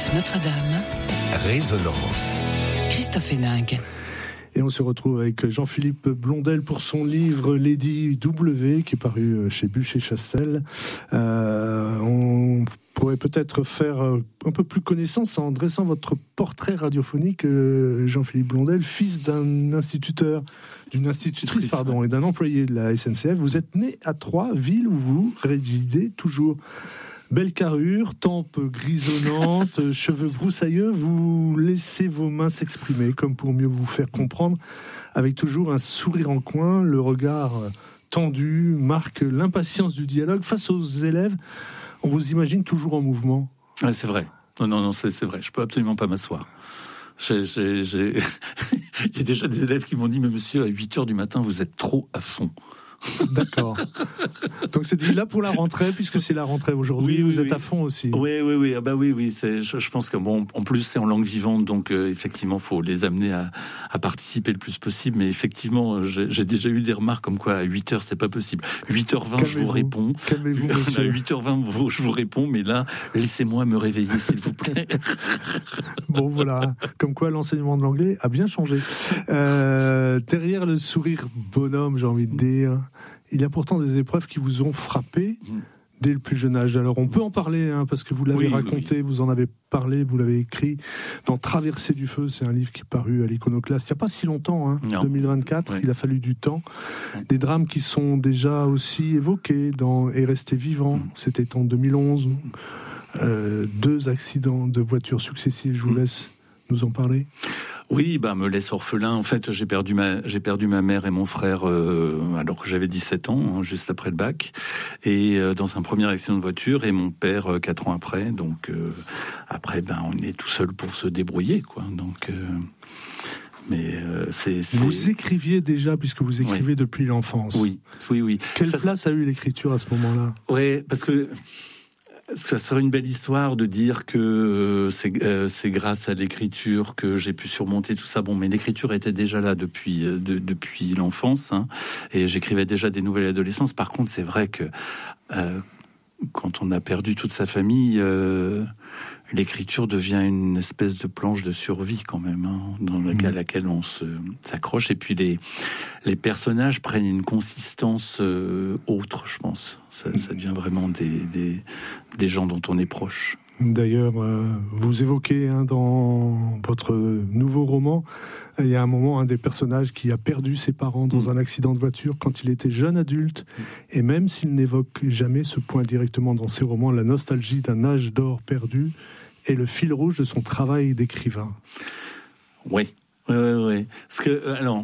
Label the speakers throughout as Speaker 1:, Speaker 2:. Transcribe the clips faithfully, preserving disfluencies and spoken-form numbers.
Speaker 1: France Notre-Dame.
Speaker 2: Résonance.
Speaker 1: Christophe Héningue.
Speaker 3: Et on se retrouve avec Jean-Philippe Blondel pour son livre Lady W, qui est paru chez Bucher-Chastel. Euh, on pourrait peut-être faire un peu plus connaissance en dressant votre portrait radiophonique, Jean-Philippe Blondel, fils d'un instituteur, d'une institutrice, pardon, et d'un employé de la S N C F. Vous êtes né à Troyes, ville où vous résidez toujours. Belle carrure, tempes grisonnantes, cheveux broussailleux, vous laissez vos mains s'exprimer comme pour mieux vous faire comprendre, avec toujours un sourire en coin, le regard tendu marque l'impatience du dialogue. Face aux élèves, on vous imagine toujours en mouvement.
Speaker 4: Ouais, c'est vrai. Non, non, non, c'est, c'est vrai. Je peux absolument pas m'asseoir. J'ai, j'ai, j'ai... Il y a déjà des élèves qui m'ont dit « Mais monsieur, à huit heures du matin, vous êtes trop à fond ».
Speaker 3: D'accord. Donc c'est dit là pour la rentrée, puisque c'est la rentrée aujourd'hui, oui, vous oui, êtes oui. à fond aussi.
Speaker 4: Oui, oui, oui. Ah bah oui, oui. C'est, je, je pense que bon, en plus c'est en langue vivante, donc euh, effectivement, faut les amener à, à participer le plus possible. Mais effectivement, j'ai, j'ai déjà eu des remarques comme quoi à huit heures c'est pas possible. huit heures vingt, Calmez-vous. Je vous réponds.
Speaker 3: Calmez-vous, monsieur.
Speaker 4: À huit heures vingt, je vous réponds, mais là, laissez-moi me réveiller, s'il vous plaît.
Speaker 3: Bon, voilà. Comme quoi, l'enseignement de l'anglais a bien changé. Euh, derrière le sourire bonhomme, j'ai envie de dire, il y a pourtant des épreuves qui vous ont frappé dès le plus jeune âge. Alors on peut en parler, hein, parce que vous l'avez oui, raconté, oui. vous en avez parlé, vous l'avez écrit dans Traversée du feu. C'est un livre qui est paru à l'Iconoclaste il n'y a pas si longtemps, hein, deux mille vingt-quatre. Oui. Il a fallu du temps. Des drames qui sont déjà aussi évoqués dans Et rester vivant. Mm. C'était en deux mille onze. Euh, deux accidents de voitures successifs. Je vous mm. laisse nous en parler.
Speaker 4: Oui, bah me laisse orphelin. En fait, j'ai perdu ma j'ai perdu ma mère et mon frère euh, alors que j'avais dix-sept ans, hein, juste après le bac, et euh, dans un premier accident de voiture, et mon père euh, quatre ans après. Donc euh, après, ben on est tout seul pour se débrouiller, quoi. Donc, euh, mais euh, c'est, c'est
Speaker 3: vous écriviez déjà, puisque vous écrivez oui. depuis l'enfance.
Speaker 4: Oui, oui, oui.
Speaker 3: Quelle
Speaker 4: Ça,
Speaker 3: place a eu l'écriture à ce moment-là ?
Speaker 4: Oui, parce que ça serait une belle histoire de dire que euh, c'est, euh, c'est grâce à l'écriture que j'ai pu surmonter tout ça. Bon, mais l'écriture était déjà là depuis euh, de, depuis l'enfance, hein, et j'écrivais déjà des nouvelles à l'adolescence. Par contre, c'est vrai que euh, quand on a perdu toute sa famille, euh, l'écriture devient une espèce de planche de survie quand même, hein, dans laquelle, à laquelle on se, s'accroche. Et puis les, les personnages prennent une consistance euh, autre, je pense. Ça, ça devient vraiment des, des, des gens dont on est proche.
Speaker 3: D'ailleurs, euh, vous évoquez hein, dans votre nouveau roman, il y a un moment, un des personnages qui a perdu ses parents dans mmh. un accident de voiture quand il était jeune adulte, mmh. et même s'il n'évoque jamais ce point directement dans ses romans, la nostalgie d'un âge d'or perdu est le fil rouge de son travail d'écrivain.
Speaker 4: Oui, oui, oui, oui. Parce que, euh, alors...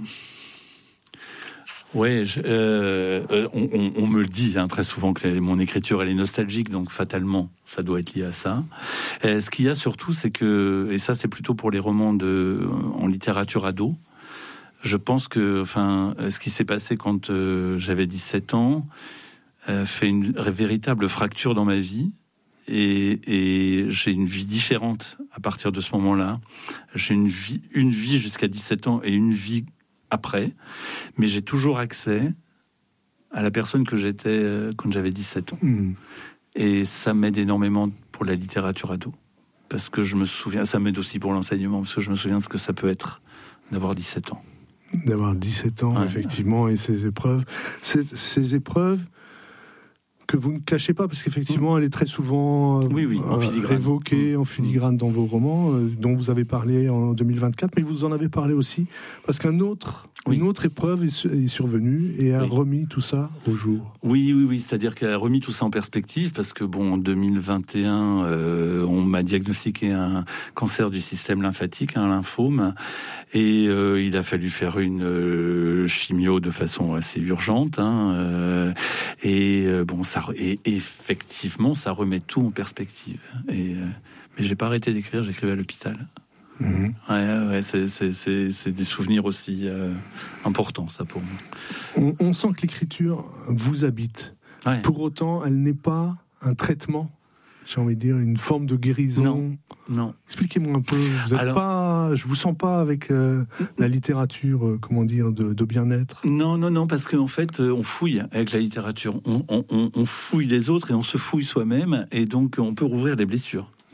Speaker 4: Ouais, je, euh, on, on, on me le dit hein, très souvent que les, mon écriture elle est nostalgique, donc fatalement ça doit être lié à ça. Et ce qu'il y a surtout, c'est que, et ça c'est plutôt pour les romans de en littérature ado, je pense que, enfin, ce qui s'est passé quand euh, j'avais dix-sept ans euh, fait une véritable fracture dans ma vie. Et, et j'ai une vie différente à partir de ce moment-là. J'ai une vie, une vie jusqu'à dix-sept ans et une vie après, mais j'ai toujours accès à la personne que j'étais quand j'avais dix-sept ans. Mmh. Et ça m'aide énormément pour la littérature ado. Parce que je me souviens, ça m'aide aussi pour l'enseignement, parce que je me souviens de ce que ça peut être d'avoir dix-sept ans.
Speaker 3: D'avoir dix-sept ans, ouais, effectivement, ouais. Et ces épreuves. Ces, ces épreuves que vous ne cachez pas, parce qu'effectivement, elle est très souvent euh,
Speaker 4: oui, oui, en
Speaker 3: euh, évoquée en filigrane dans vos romans, euh, dont vous avez parlé en deux mille vingt-quatre, mais vous en avez parlé aussi, parce qu'une autre, oui. une autre épreuve est, est survenue et a oui. remis tout ça au jour.
Speaker 4: Oui, oui, oui, c'est-à-dire qu'elle a remis tout ça en perspective, parce que, bon, en deux mille vingt et un, euh, on m'a diagnostiqué un cancer du système lymphatique, un lymphome, et euh, il a fallu faire une euh, chimio de façon assez urgente, hein, euh, et euh, bon, ça, et effectivement, ça remet tout en perspective. Et, euh, mais j'ai pas arrêté d'écrire, j'écrivais à l'hôpital. Mmh. Ouais, ouais, c'est, c'est, c'est, c'est des souvenirs aussi euh, importants, ça, pour moi.
Speaker 3: On, on sent que l'écriture vous habite. Ouais. Pour autant, elle n'est pas un traitement, j'ai envie de dire, une forme de guérison.
Speaker 4: Non, non.
Speaker 3: Expliquez-moi un peu. Vous êtes Alors, pas, je vous sens pas avec euh, la littérature, euh, comment dire, de, de bien-être.
Speaker 4: Non, non, non, parce qu'en fait, on fouille avec la littérature. On, on, on fouille les autres et on se fouille soi-même, et donc on peut rouvrir les blessures.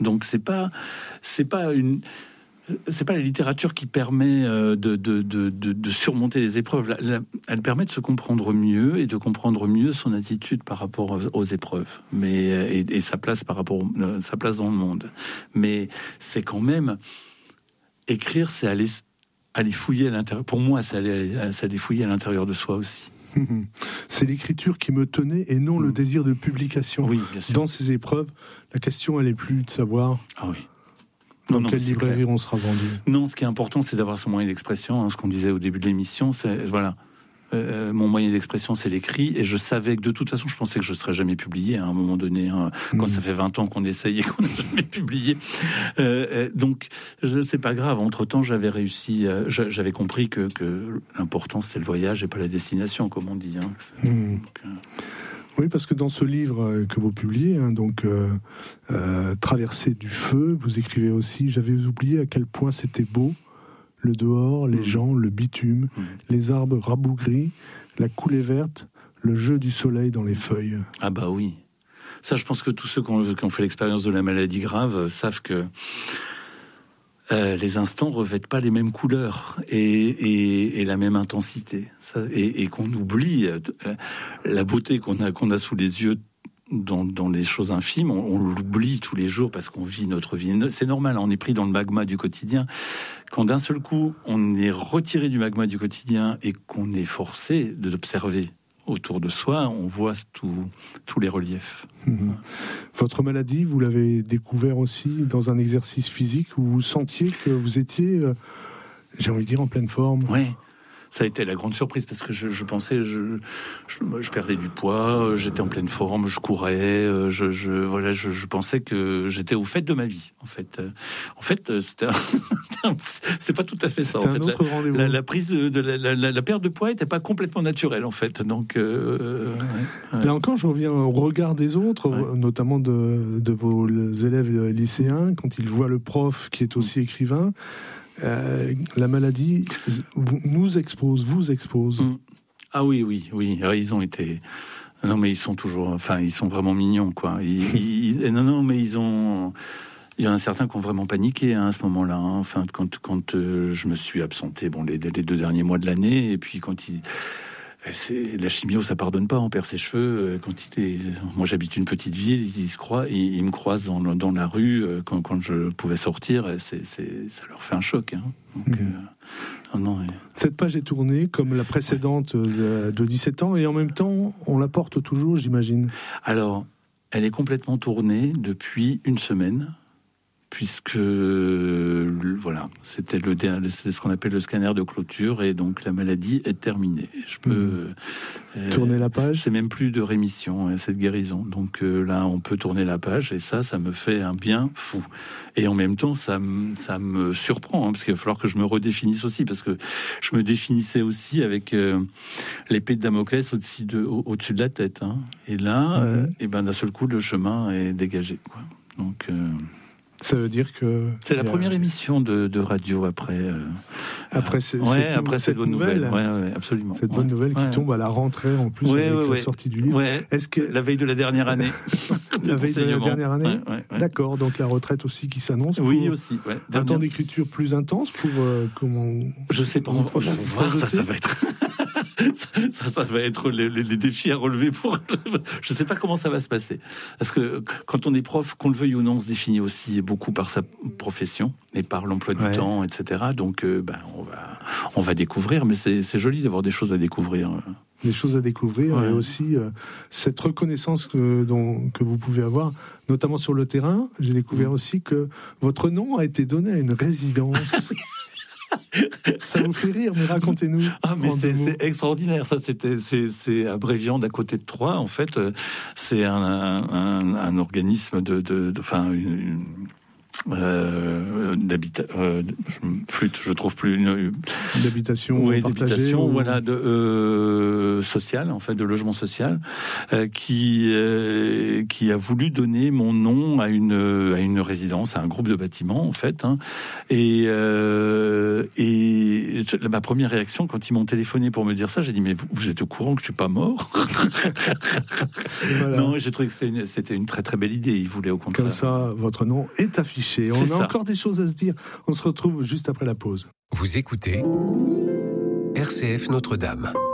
Speaker 4: Donc c'est pas, c'est pas une, c'est pas la littérature qui permet de, de, de, de, de surmonter les épreuves. La, la, elle permet de se comprendre mieux et de comprendre mieux son attitude par rapport aux épreuves, mais et, et sa place par rapport, sa place dans le monde. Mais c'est quand même écrire, c'est aller, aller fouiller à l'intérieur. Pour moi, c'est aller, c'est aller fouiller à l'intérieur de soi aussi.
Speaker 3: C'est l'écriture qui me tenait et non mmh. le désir de publication.
Speaker 4: Oui, bien sûr.
Speaker 3: Dans ces épreuves, la question, elle est plus de savoir.
Speaker 4: Ah oui.
Speaker 3: Dans
Speaker 4: non,
Speaker 3: quelle
Speaker 4: non,
Speaker 3: librairie
Speaker 4: clair.
Speaker 3: on sera vendu.
Speaker 4: Non, ce qui est important, c'est d'avoir son moyen d'expression. Hein, ce qu'on disait au début de l'émission, c'est voilà, euh, mon moyen d'expression, c'est l'écrit. Et je savais que de toute façon, je pensais que je ne serais jamais publié hein, à un moment donné. Hein, mmh. Quand ça fait vingt ans qu'on essaye et qu'on n'a jamais publié. Euh, euh, donc, je, c'est pas grave. Entre temps, j'avais réussi. Euh, j'avais compris que, que l'important, c'est le voyage et pas la destination, comme on dit. Hein.
Speaker 3: Mmh. Donc, euh... Oui, parce que dans ce livre que vous publiez, hein, donc euh, euh, Traversée du feu, vous écrivez aussi, j'avais oublié à quel point c'était beau, le dehors, les mmh. gens, le bitume, mmh. les arbres rabougris, la coulée verte, le jeu du soleil dans les feuilles.
Speaker 4: Ah bah oui. Ça, je pense que tous ceux qui ont, qui ont fait l'expérience de la maladie grave savent que Euh, les instants revêtent pas les mêmes couleurs et, et, et la même intensité. Ça, et, et qu'on oublie euh, la beauté qu'on a, qu'on a sous les yeux dans, dans les choses infimes, on, on l'oublie tous les jours parce qu'on vit notre vie. C'est normal, on est pris dans le magma du quotidien. Quand d'un seul coup, on est retiré du magma du quotidien et qu'on est forcé de l'observer autour de soi, on voit tout, tous les reliefs.
Speaker 3: Mmh. Votre maladie, vous l'avez découvert aussi dans un exercice physique où vous sentiez que vous étiez, euh, j'ai envie de dire, en pleine forme.
Speaker 4: Oui. Ça a été la grande surprise parce que je, je pensais, je, je, je perdais du poids, j'étais en pleine forme, je courais, je, je voilà, je, je pensais que j'étais au fait de ma vie. En fait, en fait, c'était, un, c'est pas tout à fait ça.
Speaker 3: C'était
Speaker 4: en fait,
Speaker 3: un autre
Speaker 4: la,
Speaker 3: rendez-vous.
Speaker 4: La, la prise de, de la, la, la perte de poids était pas complètement naturelle en fait. Donc euh,
Speaker 3: ouais. Là encore, je reviens au regard des autres, ouais. notamment de, de vos élèves lycéens, quand ils voient le prof qui est aussi écrivain. Euh, la maladie nous expose, vous expose.
Speaker 4: Mmh. Ah oui, oui, oui. Alors, ils ont été. Non, mais ils sont toujours. Enfin, ils sont vraiment mignons, quoi. Ils, ils... Non, non, mais ils ont. Il y en a certains qui ont vraiment paniqué hein, à ce moment-là. Hein. Enfin, quand quand euh, je me suis absenté, bon, les, les deux derniers mois de l'année, et puis quand ils. C'est, la chimio, ça pardonne pas. On perd ses cheveux. Quand il est, moi, j'habite une petite ville. Ils, ils se croient, ils, ils me croisent dans, dans la rue quand, quand je pouvais sortir. C'est, c'est, ça leur fait un choc. Hein. Donc, mmh. euh, non, non, et...
Speaker 3: Cette page est tournée comme la précédente de, de dix-sept ans, et en même temps, on la porte toujours, j'imagine.
Speaker 4: Alors, elle est complètement tournée depuis une semaine. Puisque voilà, c'était le c'est ce qu'on appelle le scanner de clôture et donc la maladie est terminée. Je peux
Speaker 3: mmh. euh, tourner la page.
Speaker 4: C'est même plus de rémission, hein, c'est de guérison. Donc euh, là, on peut tourner la page et ça, ça me fait un bien fou. Et en même temps, ça me ça me surprend hein, parce qu'il va falloir que je me redéfinisse aussi parce que je me définissais aussi avec euh, l'épée de Damoclès au-dessus de au, au-dessus de la tête. Hein. Et là, mmh. euh, et ben d'un seul coup, le chemin est dégagé. Quoi. Donc euh,
Speaker 3: ça veut dire que
Speaker 4: c'est la première a... émission de, de radio après. Euh,
Speaker 3: après, c'est,
Speaker 4: ouais,
Speaker 3: cette,
Speaker 4: après cette, cette bonne nouvelle. nouvelle. Ouais, ouais, absolument.
Speaker 3: Cette
Speaker 4: ouais.
Speaker 3: bonne nouvelle qui
Speaker 4: ouais.
Speaker 3: tombe à la rentrée en plus
Speaker 4: ouais,
Speaker 3: avec
Speaker 4: ouais,
Speaker 3: la
Speaker 4: ouais.
Speaker 3: sortie du livre.
Speaker 4: Ouais.
Speaker 3: Est-ce que
Speaker 4: la veille de la dernière année.
Speaker 3: La veille de la dernière année.
Speaker 4: Ouais, ouais, ouais.
Speaker 3: D'accord. Donc la retraite aussi qui s'annonce. Pour
Speaker 4: oui aussi. Ouais.
Speaker 3: Un dernière... temps d'écriture plus intense pour euh, comment.
Speaker 4: Je sais pas. On va voir. Ça, ça va être. Ça, ça va être les, les, les défis à relever pour. Je ne sais pas comment ça va se passer. Parce que quand on est prof, qu'on le veuille ou non, on se définit aussi beaucoup par sa profession et par l'emploi du ouais. temps, et cetera. Donc, euh, ben, on va, on va découvrir. Mais c'est, c'est joli d'avoir des choses à découvrir.
Speaker 3: Des choses à découvrir ouais. et aussi euh, cette reconnaissance que, dont, que vous pouvez avoir, notamment sur le terrain. J'ai découvert mmh. aussi que votre nom a été donné à une résidence. Ça vous fait rire, mais racontez-nous.
Speaker 4: Ah, mais c'est, c'est extraordinaire. Ça, c'était, c'est, c'est à Bréviande, à côté de Troyes. En fait, c'est un, un, un organisme de, de, de enfin, une, Euh, d'habita, euh, flûte, je trouve plus une
Speaker 3: d'habitation
Speaker 4: oui,
Speaker 3: partagée,
Speaker 4: d'habitation,
Speaker 3: ou...
Speaker 4: voilà, de euh, social, en fait, de logement social, euh, qui euh, qui a voulu donner mon nom à une à une résidence, à un groupe de bâtiments, en fait, hein, et euh, et je, ma première réaction quand ils m'ont téléphoné pour me dire ça, j'ai dit mais vous, vous êtes au courant que je suis pas mort? Voilà. Non, j'ai trouvé que c'était une, c'était une très très belle idée. Ils voulaient au contraire.
Speaker 3: Comme ça, votre nom est affiché. On
Speaker 4: C'est
Speaker 3: a
Speaker 4: ça.
Speaker 3: encore des choses à se dire. On se retrouve juste après la pause.
Speaker 2: Vous écoutez R C F Notre-Dame.